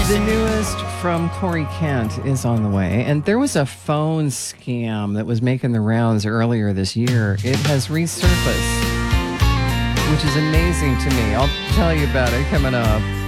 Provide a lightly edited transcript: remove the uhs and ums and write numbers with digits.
The newest from Corey Kent is on the way. And there was a phone scam that was making the rounds earlier this year. It has resurfaced, which is amazing to me. I'll tell you about it coming up.